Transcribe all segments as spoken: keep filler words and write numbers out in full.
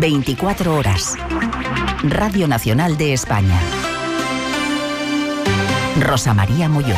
veinticuatro horas. Radio Nacional de España. Rosa María Molló.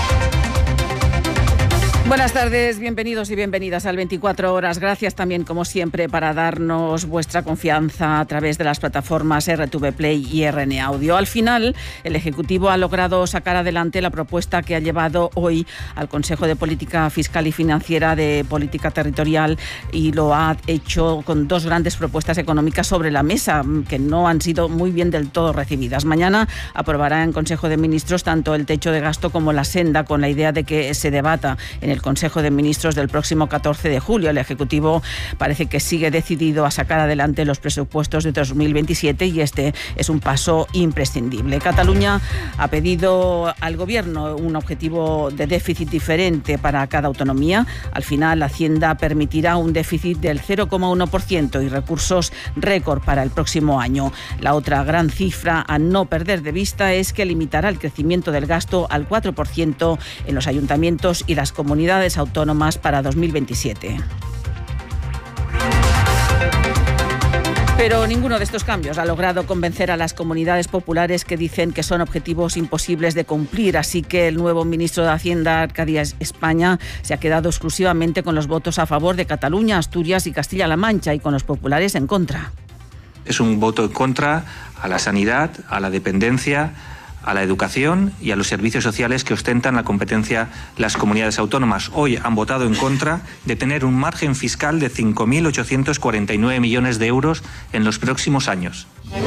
Buenas tardes, bienvenidos y bienvenidas al veinticuatro horas. Gracias también, como siempre, para darnos vuestra confianza a través de las plataformas R T V Play y R N Audio. Al final, el Ejecutivo ha logrado sacar adelante la propuesta que ha llevado hoy al Consejo de Política Fiscal y Financiera de Política Territorial, y lo ha hecho con dos grandes propuestas económicas sobre la mesa que no han sido muy bien del todo recibidas. Mañana aprobará en Consejo de Ministros tanto el techo de gasto como la senda, con la idea de que se debata en el Consejo de Ministros del próximo catorce de julio. El Ejecutivo parece que sigue decidido a sacar adelante los presupuestos de dos mil veintisiete y este es un paso imprescindible. Cataluña ha pedido al Gobierno un objetivo de déficit diferente para cada autonomía. Al final, la Hacienda permitirá un déficit del cero coma uno por ciento y recursos récord para el próximo año. La otra gran cifra a no perder de vista es que limitará el crecimiento del gasto al cuatro por ciento en los ayuntamientos y las comunidades autónomas para dos mil veintisiete. Pero ninguno de estos cambios ha logrado convencer a las comunidades populares, que dicen que son objetivos imposibles de cumplir. Así que el nuevo ministro de Hacienda, Arcadia España, se ha quedado exclusivamente con los votos a favor de Cataluña, Asturias y Castilla-La Mancha, y con los populares en contra. Es un voto en contra a la sanidad, a la dependencia, a la educación y a los servicios sociales que ostentan la competencia las comunidades autónomas. Hoy han votado en contra de tener un margen fiscal de cinco mil ochocientos cuarenta y nueve millones de euros en los próximos años.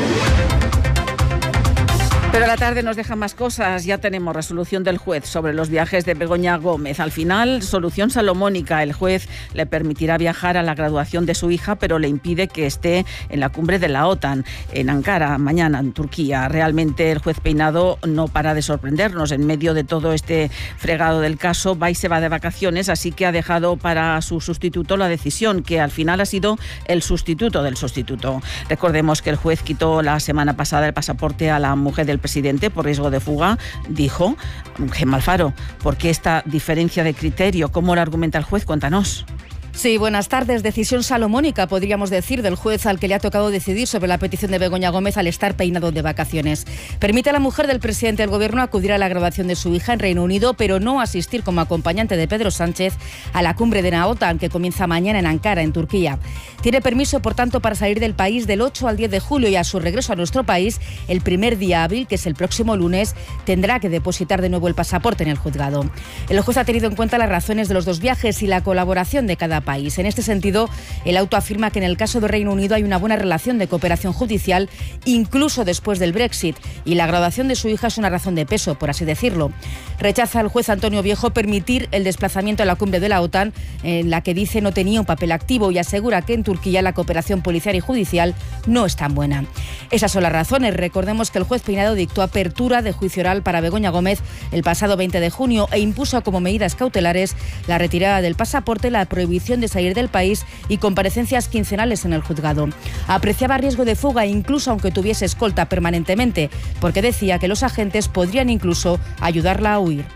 Pero la tarde nos deja más cosas. Ya tenemos resolución del juez sobre los viajes de Begoña Gómez. Al final, solución salomónica. El juez le permitirá viajar a la graduación de su hija, pero le impide que esté en la cumbre de la OTAN, en Ankara, mañana, en Turquía. Realmente el juez Peinado no para de sorprendernos. En medio de todo este fregado del caso, va y se va de vacaciones, así que ha dejado para su sustituto la decisión, que al final ha sido el sustituto del sustituto. Recordemos que el juez quitó la semana pasada el pasaporte a la mujer del presidente por riesgo de fuga. Dijo Gemma Alfaro, ¿por qué esta diferencia de criterio? ¿Cómo lo argumenta el juez? Cuéntanos. Sí, buenas tardes. Decisión salomónica, podríamos decir, del juez al que le ha tocado decidir sobre la petición de Begoña Gómez al estar Peinado de vacaciones. Permite a la mujer del presidente del Gobierno acudir a la graduación de su hija en Reino Unido, pero no asistir como acompañante de Pedro Sánchez a la cumbre de la OTAN, que comienza mañana en Ankara, en Turquía. Tiene permiso, por tanto, para salir del país del ocho al diez de julio, y a su regreso a nuestro país, el primer día hábil, que es el próximo lunes, tendrá que depositar de nuevo el pasaporte en el juzgado. El juez ha tenido en cuenta las razones de los dos viajes y la colaboración de cada país. En este sentido, el auto afirma que en el caso de Reino Unido hay una buena relación de cooperación judicial, incluso después del Brexit, y la graduación de su hija es una razón de peso, por así decirlo. Rechaza el juez Antonio Viejo permitir el desplazamiento a la cumbre de la OTAN, en la que dice no tenía un papel activo, y asegura que en Turquía la cooperación policial y judicial no es tan buena. Esas son las razones. Recordemos que el juez Peinado dictó apertura de juicio oral para Begoña Gómez el pasado veinte de junio e impuso como medidas cautelares la retirada del pasaporte, la prohibición de salir del país y comparecencias quincenales en el juzgado. Apreciaba riesgo de fuga incluso aunque tuviese escolta permanentemente, porque decía que los agentes podrían incluso ayudarla a huir.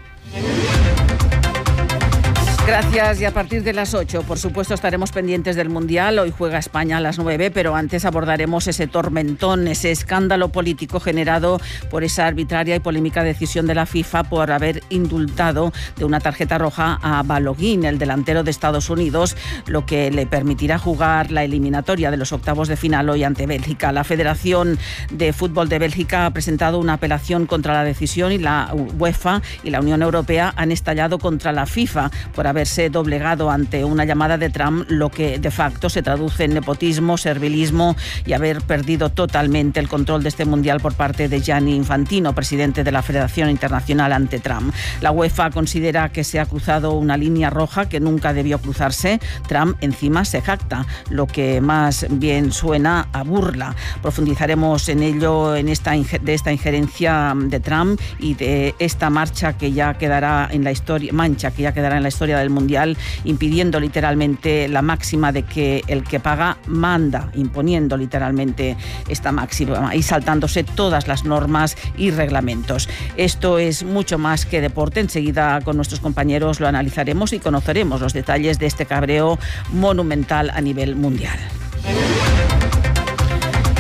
Gracias, y a partir de las ocho, por supuesto, estaremos pendientes del Mundial. Hoy juega España a las nueve, pero antes abordaremos ese tormentón, ese escándalo político generado por esa arbitraria y polémica decisión de la FIFA por haber indultado de una tarjeta roja a Balogun, el delantero de Estados Unidos, lo que le permitirá jugar la eliminatoria de los octavos de final hoy ante Bélgica. La Federación de Fútbol de Bélgica ha presentado una apelación contra la decisión, y la UEFA y la Unión Europea han estallado contra la FIFA por haber haberse doblegado ante una llamada de Trump, lo que de facto se traduce en nepotismo, servilismo y haber perdido totalmente el control de este Mundial por parte de Gianni Infantino, presidente de la Federación Internacional, ante Trump. La UEFA considera que se ha cruzado una línea roja que nunca debió cruzarse. Trump encima se jacta, lo que más bien suena a burla. Profundizaremos en ello, en esta de esta injerencia de Trump y de esta marcha que ya quedará en la historia, mancha que ya quedará en la historia del Mundial, impidiendo literalmente la máxima de que el que paga manda, imponiendo literalmente esta máxima y saltándose todas las normas y reglamentos. Esto es mucho más que deporte. Enseguida con nuestros compañeros lo analizaremos y conoceremos los detalles de este cabreo monumental a nivel mundial.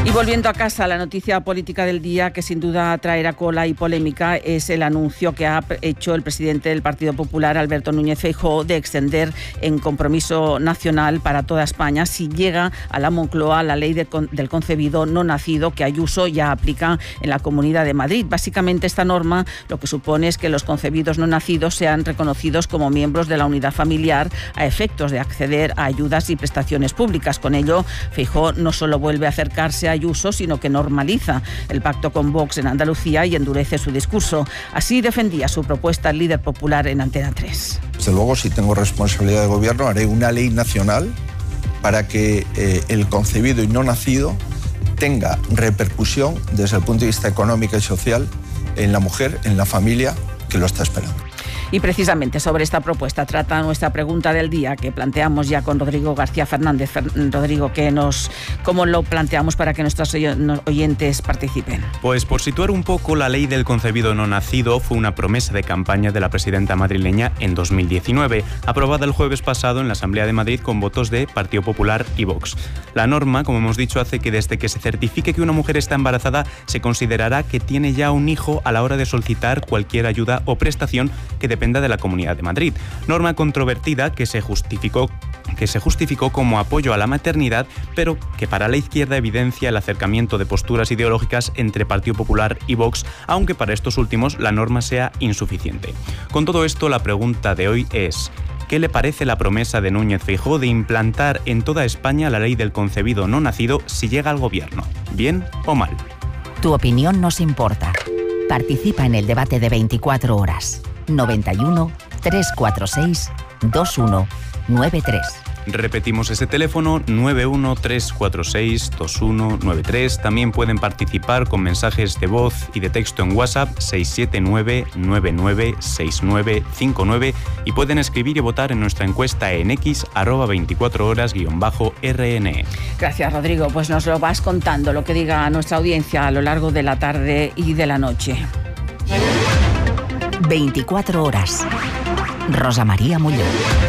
Y volviendo a casa, la noticia política del día que sin duda traerá cola y polémica es el anuncio que ha hecho el presidente del Partido Popular, Alberto Núñez Feijóo, de extender en compromiso nacional para toda España, si llega a la Moncloa, la ley de con, del concebido no nacido que Ayuso ya aplica en la Comunidad de Madrid. Básicamente esta norma lo que supone es que los concebidos no nacidos sean reconocidos como miembros de la unidad familiar a efectos de acceder a ayudas y prestaciones públicas. Con ello, Feijóo no solo vuelve a acercarse a Ayuso, sino que normaliza el pacto con Vox en Andalucía y endurece su discurso. Así defendía su propuesta el líder popular en Antena tres. Desde luego, si tengo responsabilidad de gobierno, haré una ley nacional para que eh, el concebido y no nacido tenga repercusión desde el punto de vista económico y social en la mujer, en la familia que lo está esperando. Y precisamente sobre esta propuesta trata nuestra pregunta del día, que planteamos ya con Rodrigo García Fernández. Rodrigo, ¿qué nos, ¿cómo lo planteamos para que nuestros oyentes participen? Pues por situar un poco, la ley del concebido no nacido fue una promesa de campaña de la presidenta madrileña en dos mil diecinueve, aprobada el jueves pasado en la Asamblea de Madrid con votos de Partido Popular y Vox. La norma, como hemos dicho, hace que desde que se certifique que una mujer está embarazada, se considerará que tiene ya un hijo a la hora de solicitar cualquier ayuda o prestación que dependa de la Comunidad de Madrid. Norma controvertida que se justificó que se justificó como apoyo a la maternidad, pero que para la izquierda evidencia el acercamiento de posturas ideológicas entre Partido Popular y Vox, aunque para estos últimos la norma sea insuficiente. Con todo esto, la pregunta de hoy es: ¿qué le parece la promesa de Núñez Feijóo de implantar en toda España la ley del concebido no nacido si llega al gobierno? ¿Bien o mal? Tu opinión nos importa. Participa en el debate de veinticuatro horas. noventa y uno, trescientos cuarenta y seis, veintiuno noventa y tres. Repetimos ese teléfono, nueve uno tres cuatro seis dos uno nueve tres. También pueden participar con mensajes de voz y de texto en WhatsApp seis siete nueve nueve nueve seis nueve cinco nueve y pueden escribir y votar en nuestra encuesta en X, arroba veinticuatro horas guión bajo R N E. Gracias, Rodrigo. Pues nos lo vas contando, lo que diga nuestra audiencia a lo largo de la tarde y de la noche. veinticuatro horas. Rosa María Muñoz.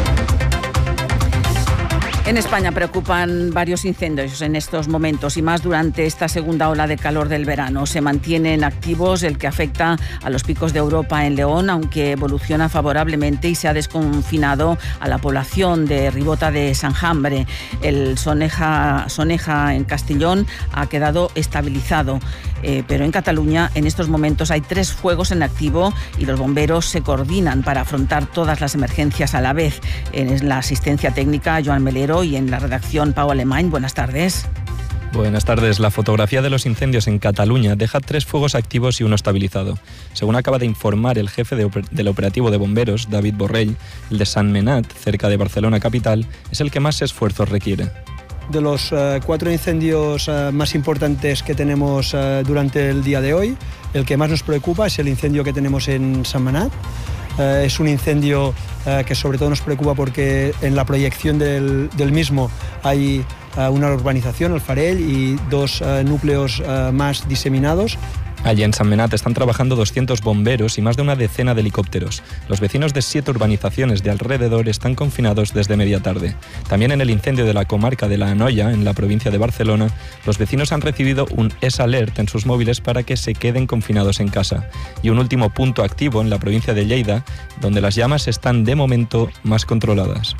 En España preocupan varios incendios en estos momentos y más durante esta segunda ola de calor del verano. Se mantienen activos el que afecta a los picos de Europa en León, aunque evoluciona favorablemente y se ha desconfinado a la población de Ribota de Sanjambre. El Soneja, Soneja en Castellón ha quedado estabilizado. Eh, pero en Cataluña en estos momentos hay tres fuegos en activo y los bomberos se coordinan para afrontar todas las emergencias a la vez. En la asistencia técnica, Joan Melero, y en la redacción, Pau Alemany. Buenas tardes. Buenas tardes. La fotografía de los incendios en Cataluña deja tres fuegos activos y uno estabilizado. Según acaba de informar el jefe de oper- del operativo de bomberos, David Borrell, el de Sant Menat, cerca de Barcelona capital, es el que más esfuerzos requiere. De los uh, cuatro incendios uh, más importantes que tenemos uh, durante el día de hoy, el que más nos preocupa es el incendio que tenemos en Sant Menat. Uh, es un incendio uh, que sobre todo nos preocupa porque en la proyección del, del mismo hay uh, una urbanización, el Farell, y dos uh, núcleos uh, más diseminados. Allí en Sant Menat están trabajando doscientos bomberos y más de una decena de helicópteros. Los vecinos de siete urbanizaciones de alrededor están confinados desde media tarde. También en el incendio de la comarca de La Anoia, en la provincia de Barcelona, los vecinos han recibido un S-Alert en sus móviles para que se queden confinados en casa. Y un último punto activo en la provincia de Lleida, donde las llamas están de momento más controladas.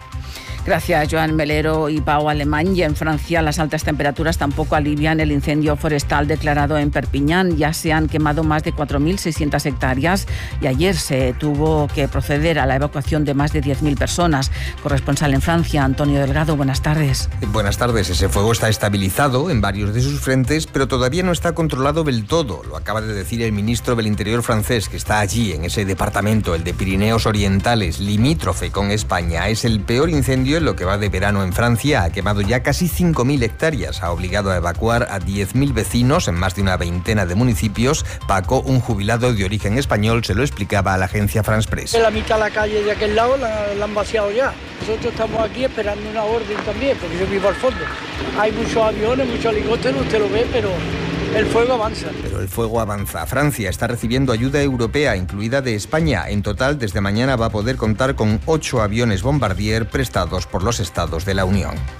Gracias, Joan Melero y Pau Alemany. Y en Francia las altas temperaturas tampoco alivian el incendio forestal declarado en Perpiñán. Ya se han quemado más de cuatro mil seiscientas hectáreas y ayer se tuvo que proceder a la evacuación de más de diez mil personas. Corresponsal en Francia, Antonio Delgado, buenas tardes. Buenas tardes. Ese fuego está estabilizado en varios de sus frentes, pero todavía no está controlado del todo. Lo acaba de decir el ministro del Interior francés, que está allí, en ese departamento, el de Pirineos Orientales, limítrofe con España. Es el peor incendio en lo que va de verano en Francia. Ha quemado ya casi cinco mil hectáreas. Ha obligado a evacuar a diez mil vecinos en más de una veintena de municipios. Paco, un jubilado de origen español, se lo explicaba a la agencia France Press. La mitad de la calle de aquel lado la, la han vaciado ya. Nosotros estamos aquí esperando una orden también, porque yo vivo al fondo. Hay muchos aviones, muchos helicópteros, usted lo ve, pero el fuego avanza. Pero el fuego avanza. Francia está recibiendo ayuda europea, incluida de España. En total, desde mañana va a poder contar con ocho aviones Bombardier prestados por los estados de la Unión.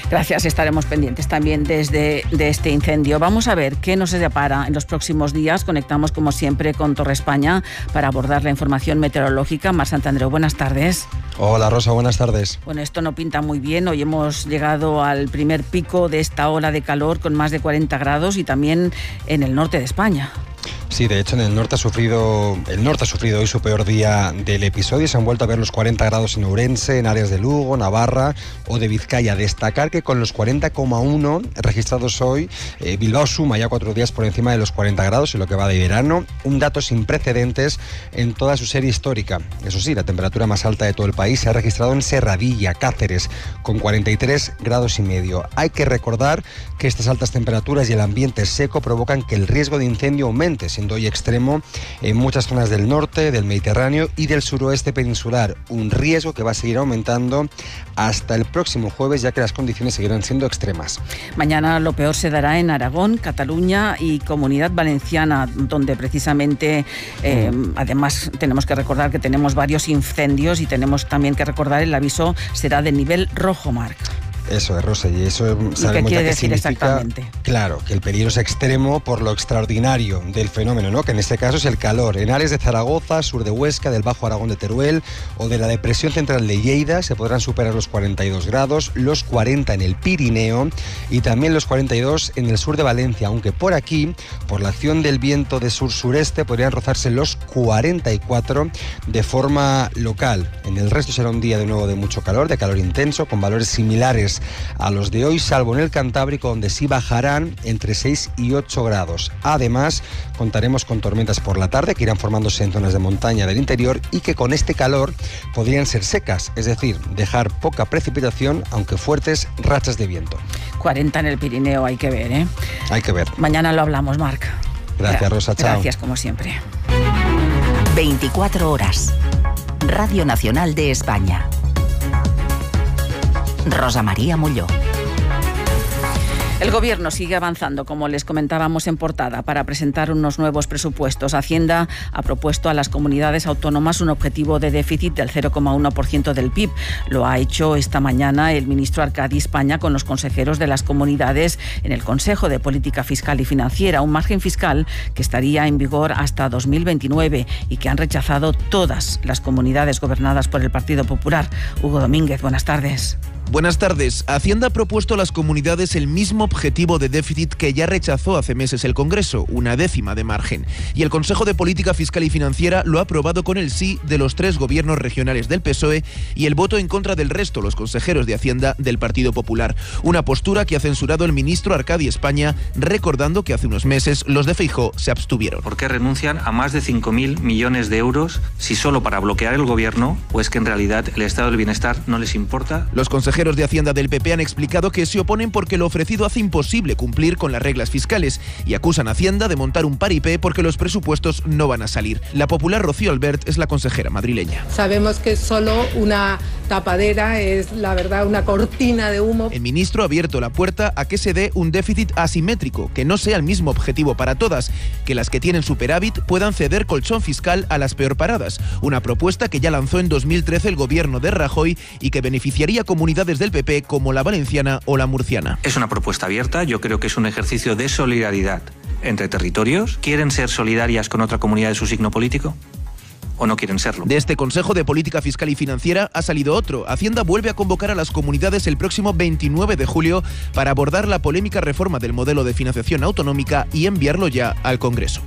Gracias, estaremos pendientes también desde de este incendio. Vamos a ver qué nos depara en los próximos días. Conectamos como siempre con Torre España para abordar la información meteorológica. Mar Santandreu, buenas tardes. Hola Rosa, buenas tardes. Bueno, esto no pinta muy bien. Hoy hemos llegado al primer pico de esta ola de calor con más de cuarenta grados y también en el norte de España. Sí, de hecho en el norte ha sufrido el norte ha sufrido hoy su peor día del episodio. Se han vuelto a ver los cuarenta grados en Ourense, en áreas de Lugo, Navarra o de Vizcaya. Destacar que con los cuarenta coma uno registrados hoy, eh, Bilbao suma ya cuatro días por encima de los cuarenta grados en lo que va de verano, un dato sin precedentes en toda su serie histórica. Eso sí, la temperatura más alta de todo el país se ha registrado en Serradilla, Cáceres, con cuarenta y tres grados y medio. Hay que recordar que estas altas temperaturas y el ambiente seco provocan que el riesgo de incendio aumente, siendo hoy extremo en muchas zonas del norte, del Mediterráneo y del suroeste peninsular. Un riesgo que va a seguir aumentando hasta el próximo jueves, ya que las condiciones seguirán siendo extremas. Mañana lo peor se dará en Aragón, Cataluña y Comunidad Valenciana, donde precisamente, eh, mm. además tenemos que recordar que tenemos varios incendios y tenemos también que recordar el aviso será de nivel rojo, Marc. Eso es, Rosa, y eso sabemos ¿Qué quiere ya que decir significa, exactamente? Claro, que el peligro es extremo por lo extraordinario del fenómeno, ¿no? Que en este caso es el calor. En áreas de Zaragoza, sur de Huesca, del Bajo Aragón de Teruel o de la depresión central de Lleida se podrán superar los cuarenta y dos grados, los cuarenta en el Pirineo y también los cuarenta y dos en el sur de Valencia, aunque por aquí, por la acción del viento de sur-sureste, podrían rozarse los cuarenta y cuatro de forma local. En el resto será un día de nuevo de mucho calor, de calor intenso, con valores similares a los de hoy, salvo en el Cantábrico, donde sí bajarán entre seis y ocho grados. Además, contaremos con tormentas por la tarde que irán formándose en zonas de montaña del interior y que con este calor podrían ser secas, es decir, dejar poca precipitación, aunque fuertes rachas de viento. cuarenta en el Pirineo, hay que ver, ¿eh? Hay que ver. Mañana lo hablamos, Marc. Gracias, Rosa, chao. Gracias, como siempre. veinticuatro horas. Radio Nacional de España. Rosa María Mulló. El Gobierno sigue avanzando, como les comentábamos en portada, para presentar unos nuevos presupuestos. Hacienda ha propuesto a las comunidades autónomas un objetivo de déficit del cero coma uno por ciento del P I B. Lo ha hecho esta mañana el ministro Arcadi España con los consejeros de las comunidades en el Consejo de Política Fiscal y Financiera, un margen fiscal que estaría en vigor hasta dos mil veintinueve y que han rechazado todas las comunidades gobernadas por el Partido Popular. Hugo Domínguez, buenas tardes. Buenas tardes. Hacienda ha propuesto a las comunidades el mismo objetivo de déficit que ya rechazó hace meses el Congreso, una décima de margen. Y el Consejo de Política Fiscal y Financiera lo ha aprobado con el sí de los tres gobiernos regionales del P S O E y el voto en contra del resto, los consejeros de Hacienda del Partido Popular. Una postura que ha censurado el ministro Arcadi España, recordando que hace unos meses los de Feijóo se abstuvieron. ¿Por qué renuncian a más de cinco mil millones de euros si solo para bloquear el gobierno o es que en realidad el estado del bienestar no les importa? Los consejeros de Hacienda del P P han explicado que se oponen porque lo ofrecido hace imposible cumplir con las reglas fiscales y acusan a Hacienda de montar un paripé porque los presupuestos no van a salir. La popular Rocío Albert es la consejera madrileña. Sabemos que es solo una tapadera, es la verdad una cortina de humo. El ministro ha abierto la puerta a que se dé un déficit asimétrico, que no sea el mismo objetivo para todas, que las que tienen superávit puedan ceder colchón fiscal a las peor paradas. Una propuesta que ya lanzó en dos mil trece el gobierno de Rajoy y que beneficiaría a comunidades del P P como la valenciana o la murciana. Es una propuesta abierta, yo creo que es un ejercicio de solidaridad entre territorios. ¿Quieren ser solidarias con otra comunidad de su signo político? ¿O no quieren serlo? De este Consejo de Política Fiscal y Financiera ha salido otro. Hacienda vuelve a convocar a las comunidades el próximo veintinueve de julio para abordar la polémica reforma del modelo de financiación autonómica y enviarlo ya al Congreso.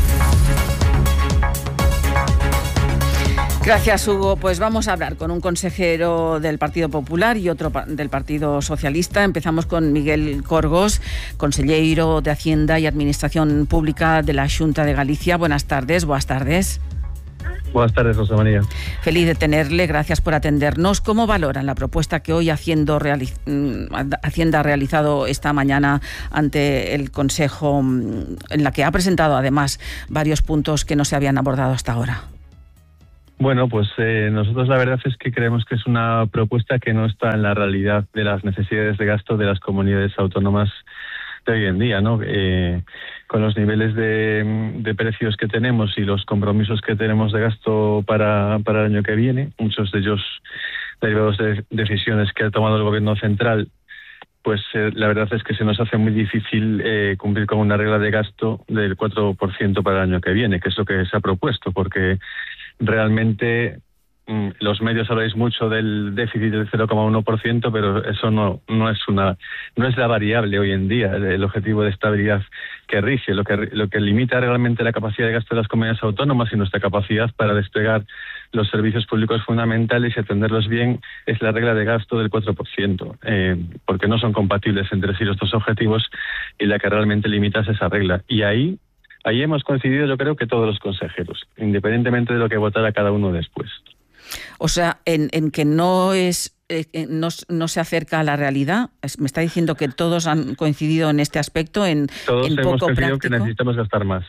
Gracias, Hugo. Pues vamos a hablar con un consejero del Partido Popular y otro del Partido Socialista. Empezamos con Miguel Corgos, consellero de Hacienda y Administración Pública de la Xunta de Galicia. Buenas tardes, buenas tardes. Buenas tardes, Rosa María. Feliz de tenerle, gracias por atendernos. ¿Cómo valoran la propuesta que hoy Hacienda, Hacienda ha realizado esta mañana ante el Consejo, en la que ha presentado además varios puntos que no se habían abordado hasta ahora? Bueno, pues eh, nosotros la verdad es que creemos que es una propuesta que no está en la realidad de las necesidades de gasto de las comunidades autónomas de hoy en día, ¿no? Eh, con los niveles de, de precios que tenemos y los compromisos que tenemos de gasto para, para el año que viene, muchos de ellos derivados de decisiones que ha tomado el Gobierno central pues eh, la verdad es que se nos hace muy difícil eh, cumplir con una regla de gasto del cuatro por ciento para el año que viene, que es lo que se ha propuesto, porque realmente mmm, los medios habláis mucho del déficit del cero coma uno por ciento, pero eso no no es una no es la variable hoy en día, el, el objetivo de estabilidad que rige. Lo que lo que limita realmente la capacidad de gasto de las comunidades autónomas y nuestra capacidad para desplegar los servicios públicos fundamentales y atenderlos bien es la regla de gasto del cuatro por ciento, eh, porque no son compatibles entre sí estos objetivos, y la que realmente limita es esa regla. Y ahí ahí hemos coincidido, yo creo, que todos los consejeros, independientemente de lo que votara cada uno después. O sea, en, en que no es eh, no, no se acerca a la realidad. Me está diciendo que todos han coincidido en este aspecto, en, todos en hemos poco coincidido práctico. Que necesitamos gastar más.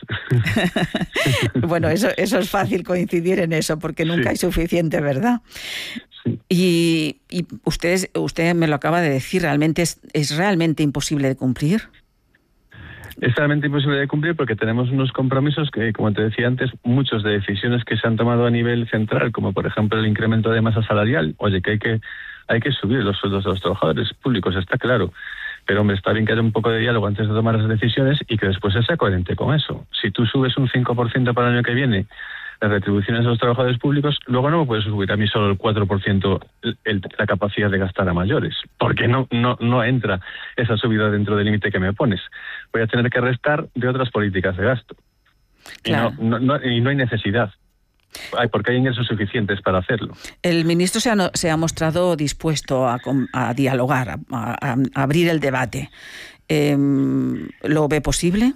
Bueno, eso, eso es fácil coincidir en eso, porque nunca sí. hay suficiente, ¿verdad? Sí. Y, y ustedes, usted me lo acaba de decir, realmente es, es realmente imposible de cumplir. Es realmente imposible de cumplir porque tenemos unos compromisos que, como te decía antes, muchos de decisiones que se han tomado a nivel central, como por ejemplo el incremento de masa salarial. Oye, que hay que hay que subir los sueldos de los trabajadores públicos, está claro. Pero, hombre, está bien que haya un poco de diálogo antes de tomar las decisiones y que después se sea coherente con eso. Si tú subes un cinco por ciento para el año que viene las retribuciones de los trabajadores públicos, luego no me puedes subir a mí solo el cuatro por ciento el, la capacidad de gastar a mayores, porque no, no, no entra esa subida dentro del límite que me pones. Voy a tener que restar de otras políticas de gasto. Claro. Y, no, no, no, y no hay necesidad. Ay, porque hay ingresos suficientes para hacerlo. El ministro se ha, se ha mostrado dispuesto a, a dialogar, a, a, a abrir el debate. Eh, ¿Lo ve posible?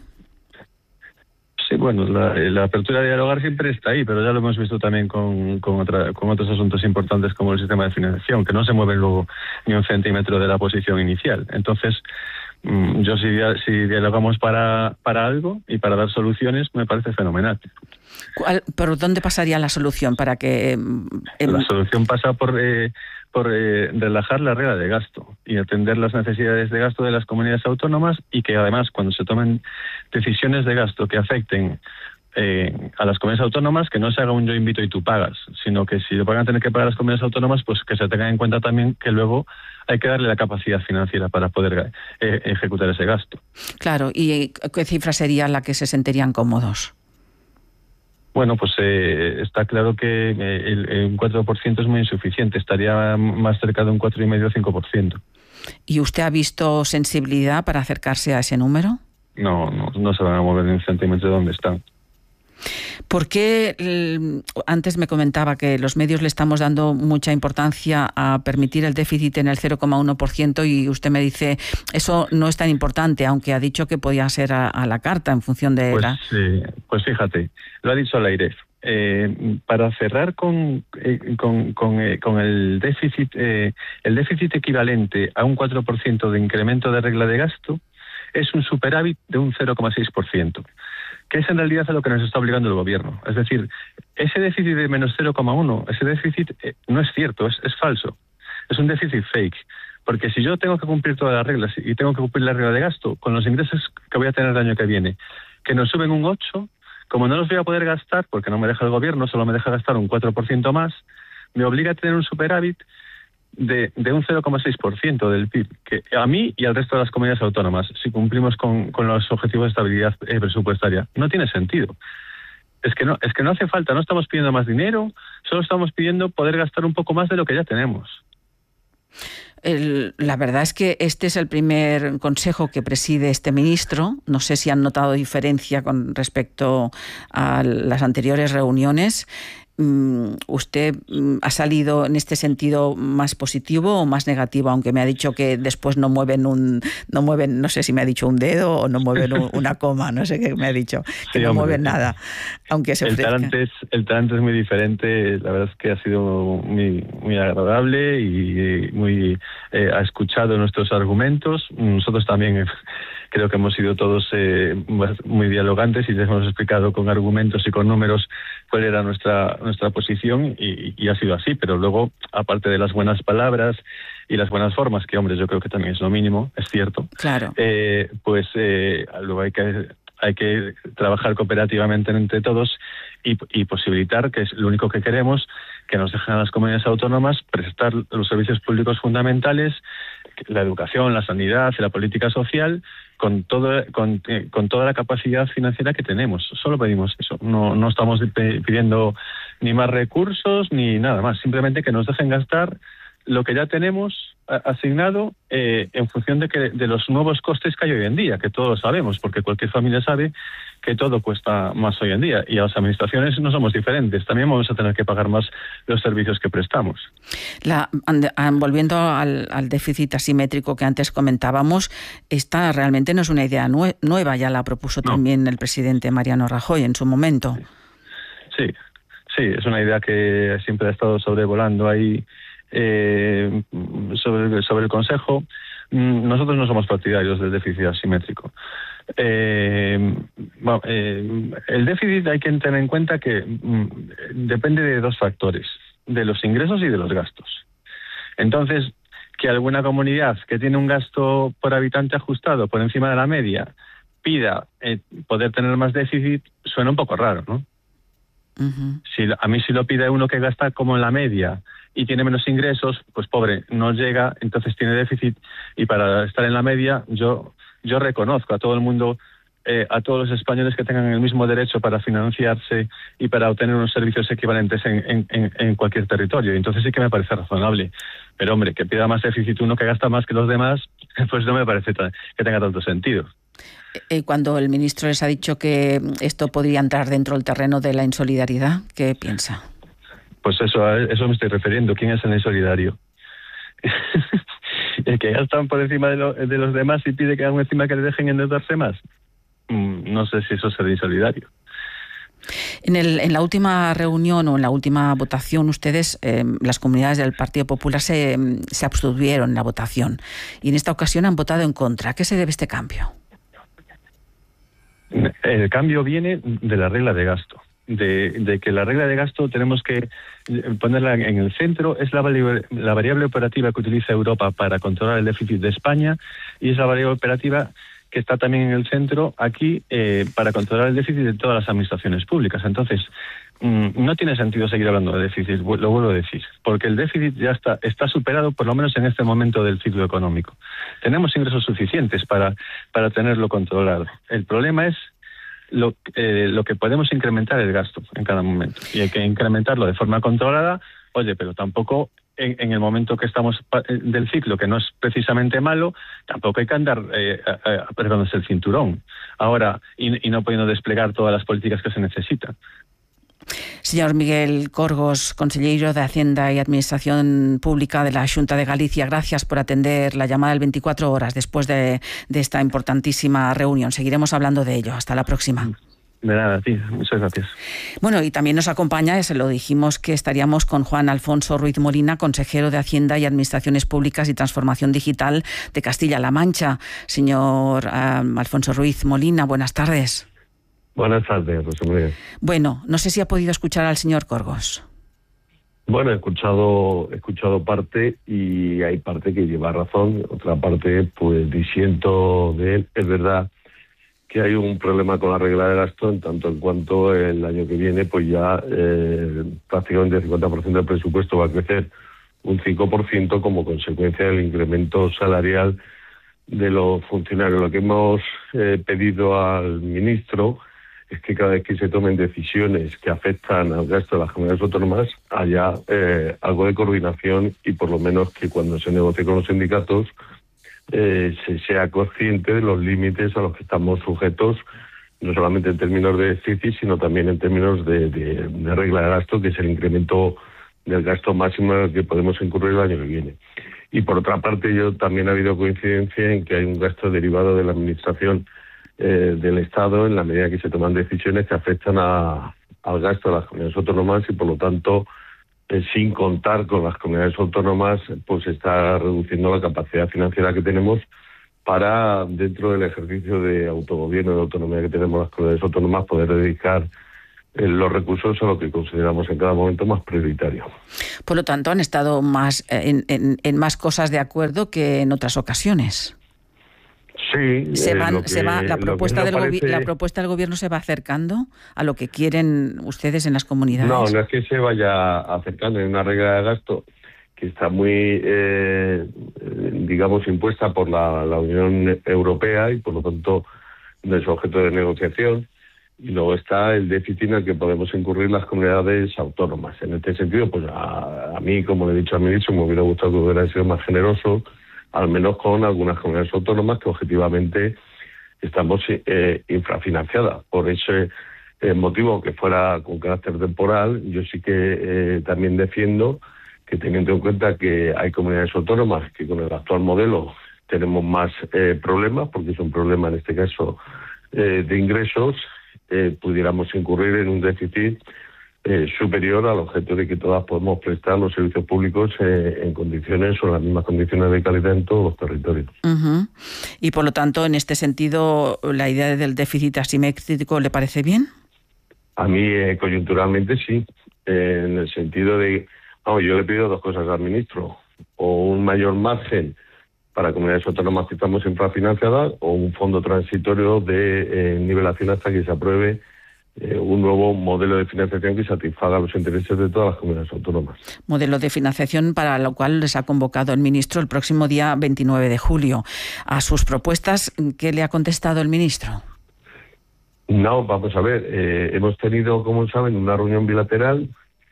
Sí, bueno, la, la apertura de dialogar siempre está ahí, pero ya lo hemos visto también con, con, otra, con otros asuntos importantes como el sistema de financiación, que no se mueve luego ni un centímetro de la posición inicial. Entonces, mmm, yo si, si dialogamos para, para algo y para dar soluciones, me parece fenomenal. ¿Cuál, ¿Por dónde pasaría la solución para que...? Eh, la solución pasa por... Eh, por eh, relajar la regla de gasto y atender las necesidades de gasto de las comunidades autónomas, y que además cuando se tomen decisiones de gasto que afecten eh, a las comunidades autónomas, que no se haga un yo invito y tú pagas, sino que si lo van a tener que pagar las comunidades autónomas, pues que se tenga en cuenta también que luego hay que darle la capacidad financiera para poder eh, ejecutar ese gasto. Claro, ¿y qué cifra sería la que se sentirían cómodos? Bueno, pues eh, está claro que eh, el, el un cuatro por ciento es muy insuficiente, estaría más cerca de un cuatro coma cinco a cinco por ciento. ¿Y usted ha visto sensibilidad para acercarse a ese número? No, no, no se van a mover ni un centímetro de donde están. ¿Por qué antes me comentaba que los medios le estamos dando mucha importancia a permitir el déficit en el cero coma uno por ciento y usted me dice eso no es tan importante, aunque ha dicho que podía ser a, a la carta en función de... Pues, la... eh, pues fíjate, lo ha dicho la AIREF. Eh, para cerrar con, eh, con, con, eh, con el déficit eh, el déficit equivalente a un cuatro por ciento de incremento de regla de gasto es un superávit de un cero coma seis por ciento. Que es en realidad a lo que nos está obligando el gobierno. Es decir, ese déficit de menos cero coma uno, ese déficit eh, no es cierto, es, es falso. Es un déficit fake. Porque si yo tengo que cumplir todas las reglas y tengo que cumplir la regla de gasto, con los ingresos que voy a tener el año que viene, que nos suben un ocho, como no los voy a poder gastar, porque no me deja el gobierno, solo me deja gastar un cuatro por ciento más, me obliga a tener un superávit de, de un cero coma seis por ciento del P I B, que a mí y al resto de las comunidades autónomas, si cumplimos con, con los objetivos de estabilidad eh, presupuestaria, no tiene sentido. Es que no, es que no hace falta, no estamos pidiendo más dinero, solo estamos pidiendo poder gastar un poco más de lo que ya tenemos. El, la verdad es que este es el primer consejo que preside este ministro. No sé si han notado diferencia con respecto a las anteriores reuniones. ¿Usted ha salido en este sentido más positivo o más negativo? Aunque me ha dicho que después no mueven un, no mueven, no sé si me ha dicho un dedo o no mueven un, una coma, no sé qué me ha dicho, que sí, no hombre, mueven nada, aunque se el talante es El talante es muy diferente, la verdad es que ha sido muy, muy agradable y muy eh, ha escuchado nuestros argumentos. Nosotros también creo que hemos sido todos eh, muy dialogantes y les hemos explicado con argumentos y con números cuál era nuestra nuestra posición y, y ha sido así, pero luego, aparte de las buenas palabras y las buenas formas, que hombre, yo creo que también es lo mínimo, es cierto, claro. eh, pues eh, luego hay que hay que trabajar cooperativamente entre todos y, y posibilitar, que es lo único que queremos, que nos dejen a las comunidades autónomas prestar los servicios públicos fundamentales, la educación, la sanidad, la política social, con todo, con, eh, con toda la capacidad financiera que tenemos. Solo pedimos eso. No, no estamos pidiendo ni más recursos ni nada más. Simplemente que nos dejen gastar lo que ya tenemos asignado eh, en función de que de los nuevos costes que hay hoy en día, que todos sabemos, porque cualquier familia sabe que todo cuesta más hoy en día, y a las administraciones no somos diferentes, también vamos a tener que pagar más los servicios que prestamos. La, volviendo al, al déficit asimétrico que antes comentábamos, esta realmente no es una idea nue- nueva, ya la propuso no. también el presidente Mariano Rajoy en su momento. Sí, sí, es una idea que siempre ha estado sobrevolando ahí Eh, sobre, sobre el Consejo. Nosotros no somos partidarios del déficit asimétrico. Eh, bueno, eh, el déficit hay que tener en cuenta que mm, depende de dos factores, de los ingresos y de los gastos. Entonces, que alguna comunidad que tiene un gasto por habitante ajustado por encima de la media pida eh, poder tener más déficit, suena un poco raro, ¿no? Uh-huh. Si, a mí si lo pide uno que gasta como en la media y tiene menos ingresos, pues pobre, no llega, entonces tiene déficit, y para estar en la media yo yo reconozco a todo el mundo, eh, a todos los españoles que tengan el mismo derecho para financiarse y para obtener unos servicios equivalentes en, en, en, en cualquier territorio. Entonces sí que me parece razonable. Pero hombre, que pida más déficit uno que gasta más que los demás, pues no me parece tan, que tenga tanto sentido. Cuando el ministro les ha dicho que esto podría entrar dentro del terreno de la insolidaridad, ¿qué piensa? Pues eso, a eso me estoy refiriendo. ¿Quién es el insolidario? ¿El que gastan por encima de, lo, de los demás y pide que aún encima que le dejen endeudarse más? Mm, no sé si eso es ser insolidario. En, el, en la última reunión o en la última votación, ustedes, eh, las comunidades del Partido Popular, se, se abstuvieron en la votación. Y en esta ocasión han votado en contra. ¿A qué se debe este cambio? El cambio viene de la regla de gasto. De, de que la regla de gasto tenemos que ponerla en el centro. Es la variable, la variable operativa que utiliza Europa para controlar el déficit de España, y es la variable operativa que está también en el centro aquí eh, para controlar el déficit de todas las administraciones públicas. Entonces, mmm, no tiene sentido seguir hablando de déficit, lo vuelvo a decir, porque el déficit ya está, está superado, por lo menos en este momento del ciclo económico. Tenemos ingresos suficientes para, para tenerlo controlado. El problema es Lo, eh, lo que podemos incrementar el gasto en cada momento, y hay que incrementarlo de forma controlada. Oye, pero tampoco en, en el momento que estamos del ciclo, que no es precisamente malo, tampoco hay que andar eh, apretándose el cinturón ahora y, y no pudiendo desplegar todas las políticas que se necesitan. Señor Miguel Corgos, consejero de Hacienda y Administración Pública de la Xunta de Galicia, gracias por atender la llamada del veinticuatro horas después de, de esta importantísima reunión. Seguiremos hablando de ello. Hasta la próxima. De nada, a ti. Muchas gracias. Bueno, y también nos acompaña, se lo dijimos, que estaríamos con Juan Alfonso Ruiz Molina, consejero de Hacienda y Administraciones Públicas y Transformación Digital de Castilla-La Mancha. Señor um, Alfonso Ruiz Molina, buenas tardes. Buenas tardes, José María. Bueno, no sé si ha podido escuchar al señor Corgos. Bueno, he escuchado, he escuchado parte, y hay parte que lleva razón, otra parte pues disiento de él. Es verdad que hay un problema con la regla de gasto, en tanto en cuanto el año que viene pues ya eh, prácticamente el cincuenta por ciento del presupuesto va a crecer un cinco por ciento como consecuencia del incremento salarial de los funcionarios. Lo que hemos eh, pedido al ministro es que cada vez que se tomen decisiones que afectan al gasto de las comunidades autónomas haya eh, algo de coordinación, y por lo menos que cuando se negocie con los sindicatos eh, se sea consciente de los límites a los que estamos sujetos, no solamente en términos de déficit, sino también en términos de, de, de regla de gasto, que es el incremento del gasto máximo al que podemos incurrir el año que viene. Y por otra parte, yo también ha habido coincidencia en que hay un gasto derivado de la administración eh, del Estado, en la medida que se toman decisiones que afectan a, al gasto de las comunidades autónomas, y por lo tanto, eh, sin contar con las comunidades autónomas, pues está reduciendo la capacidad financiera que tenemos para, dentro del ejercicio de autogobierno y de autonomía que tenemos las comunidades autónomas, poder dedicar eh, los recursos a lo que consideramos en cada momento más prioritario. Por lo tanto, han estado más en, en, en más cosas de acuerdo que en otras ocasiones. Sí, se van, eh, que, se va, la propuesta del parece... la propuesta del gobierno se va acercando a lo que quieren ustedes en las comunidades. No, no es que se vaya acercando. En una regla de gasto que está muy, eh, digamos, impuesta por la, la Unión Europea y por lo tanto no es objeto de negociación. Y luego está el déficit en el que podemos incurrir las comunidades autónomas. En este sentido, pues a, a mí, como le he dicho al ministro, me hubiera gustado que hubiera sido más generoso, al menos con algunas comunidades autónomas que objetivamente estamos eh, infrafinanciadas. Por ese eh, motivo, que fuera con carácter temporal, yo sí que eh, también defiendo que, teniendo en cuenta que hay comunidades autónomas que con el actual modelo tenemos más eh, problemas, porque es un problema en este caso eh, de ingresos, eh, pudiéramos incurrir en un déficit eh, superior al objeto de que todas podemos prestar los servicios públicos eh, en condiciones o en las mismas condiciones de calidad en todos los territorios. Uh-huh. Y por lo tanto, en este sentido, ¿la idea del déficit asimétrico le parece bien? A mí, eh, coyunturalmente, sí. Eh, en el sentido de... Vamos, yo le pido dos cosas al ministro. O un mayor margen para comunidades autónomas que estamos infrafinanciadas, o un fondo transitorio de eh, nivelación hasta que se apruebe eh, un nuevo modelo de financiación que satisfaga los intereses de todas las comunidades autónomas. Modelo de financiación para lo cual les ha convocado el ministro el próximo día veintinueve de julio. A sus propuestas, ¿qué le ha contestado el ministro? No, vamos a ver. Eh, hemos tenido, como saben, una reunión bilateral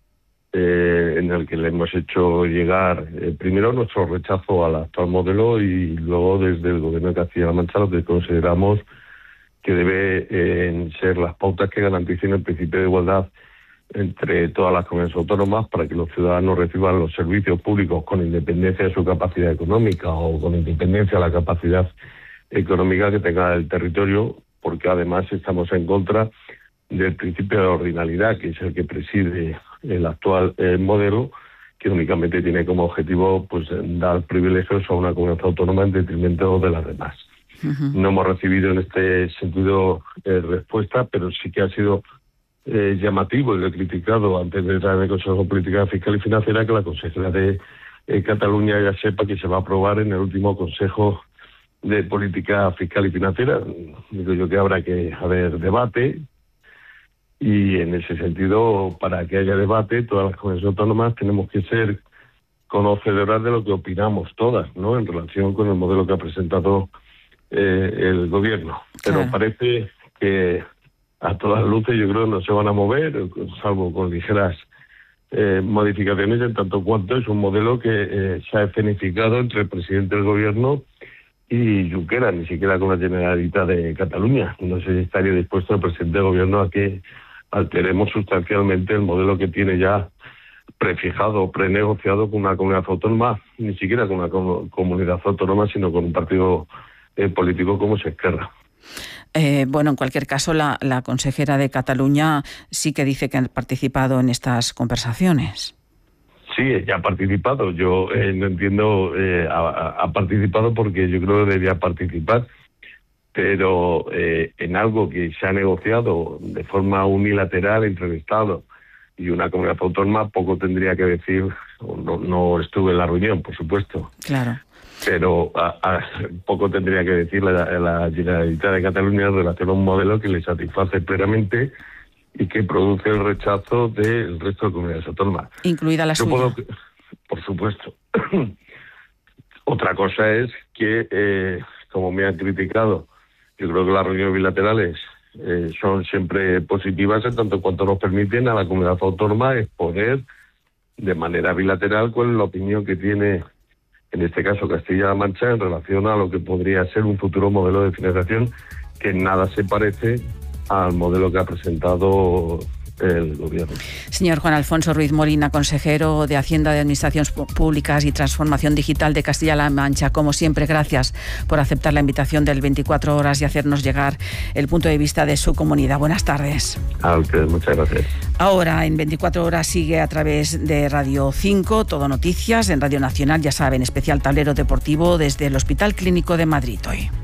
Eh, en el que le hemos hecho llegar eh, primero nuestro rechazo al actual modelo y luego desde el Gobierno de Castilla-La Mancha lo que consideramos que debe eh, ser las pautas que garanticen el principio de igualdad entre todas las comunidades autónomas para que los ciudadanos reciban los servicios públicos con independencia de su capacidad económica o con independencia de la capacidad económica que tenga el territorio, porque además estamos en contra del principio de ordinalidad, que es el que preside el actual eh, modelo, que únicamente tiene como objetivo pues dar privilegios a una comunidad autónoma en detrimento de las demás. Uh-huh. No hemos recibido en este sentido eh, respuesta, pero sí que ha sido eh, llamativo, y lo he criticado antes de entrar en el Consejo de Política Fiscal y Financiera, que la consejera de eh, Cataluña ya sepa que se va a aprobar en el último Consejo de Política Fiscal y Financiera. Digo yo que habrá que haber debate. Y en ese sentido, para que haya debate, todas las comunidades autónomas tenemos que ser conocedoras de lo que opinamos todas, ¿no?, en relación con el modelo que ha presentado eh, el Gobierno. Pero claro, parece que a todas luces yo creo que no se van a mover, salvo con ligeras eh, modificaciones, en tanto cuanto es un modelo que eh, se ha escenificado entre el presidente del Gobierno y Junqueras, ni siquiera con la Generalitat de Cataluña. No sé si estaría dispuesto el presidente del Gobierno a que alteremos sustancialmente el modelo que tiene ya prefijado, prenegociado con una comunidad autónoma, ni siquiera con una com- comunidad autónoma, sino con un partido eh, político como es Esquerra. Eh, bueno, en cualquier caso, la, la consejera de Cataluña sí que dice que ha participado en estas conversaciones. Sí, ella ha participado. Yo eh, no entiendo, eh, ha, ha participado porque yo creo que debía participar, pero eh, en algo que se ha negociado de forma unilateral entre el Estado y una comunidad autónoma, poco tendría que decir. No, no estuve en la reunión, por supuesto. Claro. Pero a, a, poco tendría que decir la, la Generalitat de Cataluña en relación a un modelo que le satisface plenamente y que produce el rechazo del resto de comunidades autónomas. Incluida la Yo suya. Puedo, por supuesto. Otra cosa es que, eh, como me han criticado, yo creo que las reuniones bilaterales eh, son siempre positivas en tanto cuanto nos permiten a la comunidad autónoma exponer de manera bilateral cuál es la opinión que tiene, en este caso Castilla-La Mancha, en relación a lo que podría ser un futuro modelo de financiación que en nada se parece al modelo que ha presentado el Gobierno. Señor Juan Alfonso Ruiz Molina, consejero de Hacienda, de Administraciones Públicas y Transformación Digital de Castilla-La Mancha, como siempre, gracias por aceptar la invitación del veinticuatro horas y hacernos llegar el punto de vista de su comunidad. Buenas tardes. A ustedes, muchas gracias. Ahora, en veinticuatro horas, sigue a través de Radio cinco, Todo Noticias, en Radio Nacional, ya saben, especial tablero deportivo desde el Hospital Clínico de Madrid hoy.